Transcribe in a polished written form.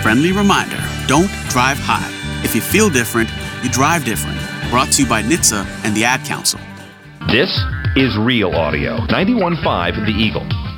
friendly reminder, don't drive high. If you feel different, you drive different. Brought to you by NHTSA and the Ad Council. This is Real Audio, 91.5 The Eagle.